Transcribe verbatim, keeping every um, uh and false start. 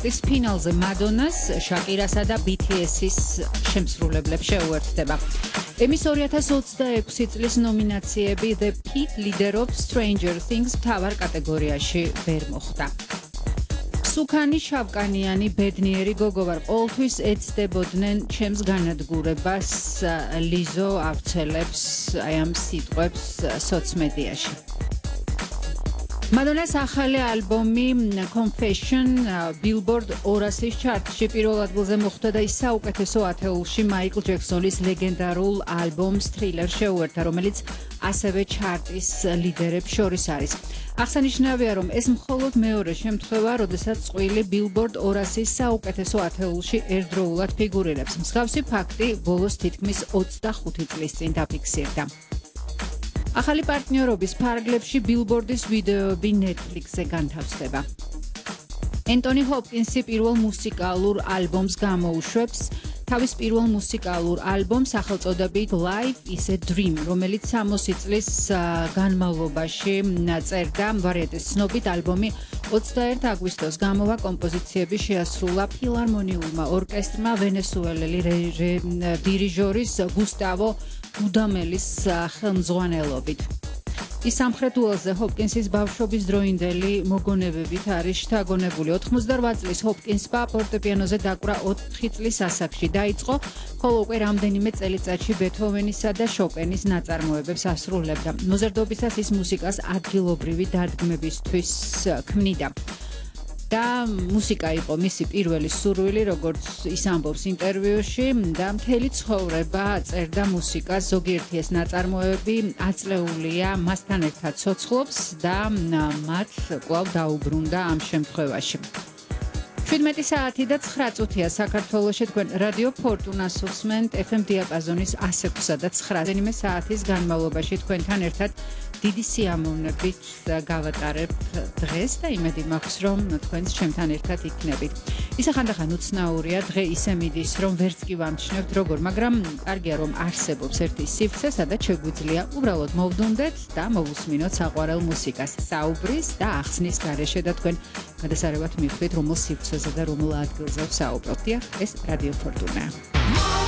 ჩარტის ფინალზე მადონას, შაკირასა და ბი თი ეს-ის შემსრულებლებს შეუერთდება. ემის ორი ათას ოცდაექვსი წლის ნომინაციები The Pit Leader of Stranger Things მთავარ კატეგორიაში ვერ მოხვდა. სუქანი შავკანიანი ბედნიერი გოგო ვარ, ყოველთვის ეცდებოდნენ ჩემს განადგურებას, ლიზო ავრცელებს აი ამ სიტყვებს სოციმედიაში. მადონას ახალი ალბომი Confession Billboard ორასის ჩარტში პირველ ადგილზე მოხვდა და ის საუკეთესო ათეულში მაიკლ ჯექსონის ლეგენდარულ ალბომს Thriller შეუერთა, რომელიც ასევე ჩარტის ლიდერებს შორის არის. აღსანიშნავია, რომ ეს მხოლოდ მეორე შემთხვევა, როდესაც წყვილი Billboard ორასის საუკეთესო ათეულში ერთდროულად ფიგურირებს. მსგავსი ფაქტი ბოლოს თითქმის ოცდახუთი წლის წინ დაფიქსირდა. ახალი პარტნიორობის ფარგლებში Billboard-ის ვიდეოები Netflix-ზე განთავსდება. ენტონი ჰოპკინსი პირველ მუსიკალურ ალბომს გამოუშვებს. თავის პირველ მუსიკალურ ალბომს სახელწოდებით Life is a Dream, რომელიც სამოცი წლის განმავლობაში წერდა. ვარიეტის ცნობით, ალბომი ოცდაერთი აგვისტოს გამოვა, კომპოზიციები შეასრულა ფილარმონიულმა ორკესტრმა ვენესუელელი დირიჟორის გუსტავო უდამელის ხელმძღვანელობით. ის სამხრეთ უელსზე ჰოპკინსის ბავშვობის დროინდელი მოგონებებით არის შთაგონებული. ოთხმოცდარვაათი წლის ჰოპკინსმა ფორტეპიანოზე დაკვრა ოთხი წლის ასაკში დაიწყო, ხოლო უკვე რამდენიმე წელიწადში ბეთჰოვენისა და შოპენის ნაწარმოებებს ასრულებდა. მოზარდობისას ის მუსიკას ადგილობრივი დადგმებისთვის ქმნიდა. და მუსიკა იყო მისი პირველი სურვილი, როგორც ის ამბობს ინტერვიუში, და მთელი ცხოვრება წერდა მუსიკას. ზოგიერთი ეს ნაწარმოებები აწლეულია მასთან ერთად ცოცხლობს და მათ კვლავ დაუბრუნდა ამ შემთხვევაში. შვიდმეტი საათი და ცხრა წუთია საქართველოში, თქვენ რადიო ფორტუნას უსმენთ ეფ ემ დიაპაზონის ასი ექვსი და ცხრა საათის განმავლობაში თქვენთან ერთად დიდი სიამოვნებით გავატარებთ დღეს და იმედი მაქვს, რომ თქვენც ჩემთან ერთად იქნებით. ისე ხანდახან უცნაურია, დღე ისე მიდის, რომ ვერც კი ვამჩნევთ როგორ, მაგრამ კარგია, რომ არსებობს ერთი სივრცე, სადაც შეგვიძლია უბრალოდ მოვდუნდეთ და მოვუსმინოთ საყვარელ მუსიკას, საუბრის და ახსნის გარეშე და თქვენ გადასარევად მიხვდით, რომელ სივრცეზე და რომელ ადგილზე ვსაუბრობთ. ეს რადიო ფორტუნა.